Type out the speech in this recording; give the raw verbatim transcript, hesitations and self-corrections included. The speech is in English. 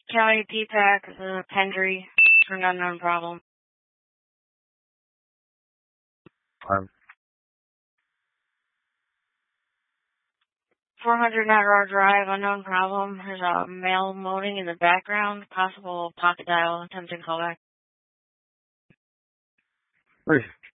County P PAC, uh, Pendry, for an unknown problem. Um, four hundred Niagara Drive, unknown problem. There's a male moaning in the background. Possible pocket dial, attempting callback. Where's